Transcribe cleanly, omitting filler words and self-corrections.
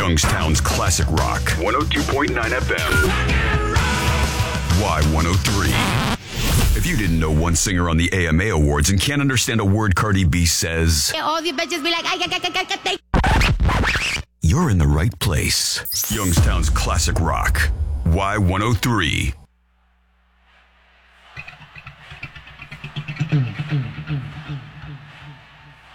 Youngstown's classic rock. 102.9 FM. Y103. If you didn't know one singer on the AMA Awards and can't understand a word Cardi B says, all the bitches be like, you're in the right place. Youngstown's classic rock. Y103.